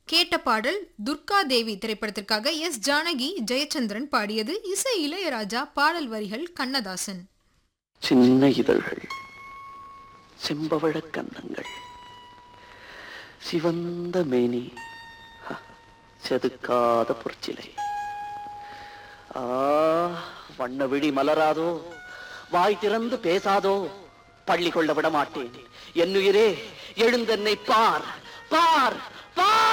கேட்ட பாடல் துர்கா தேவி திரைப்படத்திற்காக எஸ் ஜானகி ஜெயச்சந்திரன் பாடியது. இசை இளையராஜா, பாடல் வரிகள் கண்ணதாசன். சின்ன இதழ்கள், செம்பவழ கன்னங்கள், சிவந்த மேனி, செதுக்காத பொற்சிலை. வண்ண விழி மலராதோ, வாய் திறந்து பேசாதோ, பள்ளி கொள்ள விட மாட்டேன். என்னுயிரே எழுந்தென்னை பார் பார் பார்.